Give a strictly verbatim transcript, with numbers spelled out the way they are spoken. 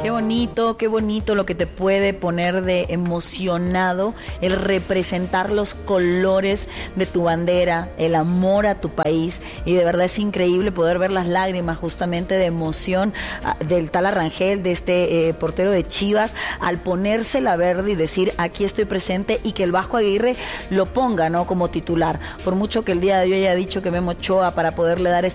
Qué bonito, qué bonito lo que te puede poner de emocionado el representar los colores de tu bandera, el amor a tu país, y de verdad es increíble poder ver las lágrimas justamente de emoción del tal Arrangel, de este eh, portero de Chivas, al ponerse la verde y decir aquí estoy presente, y que el Vasco Aguirre lo ponga, ¿no?, como titular, por mucho que el día de hoy haya dicho que Memo Ochoa para poderle dar